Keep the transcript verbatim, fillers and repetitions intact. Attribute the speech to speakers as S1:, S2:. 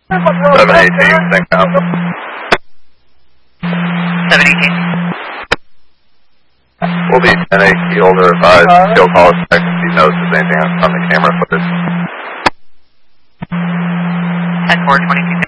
S1: seven eighteen, sync out.
S2: seven eighteen.
S1: We'll be ten eight keel to advise. He'll call us back if he knows there's anything on the camera footage.
S2: ten four, twenty-two.